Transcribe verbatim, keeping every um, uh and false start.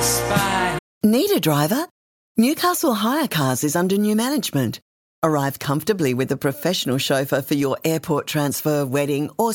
spy. Need a driver? Newcastle Hire Cars is under new management. Arrive comfortably with a professional chauffeur for your airport transfer, wedding or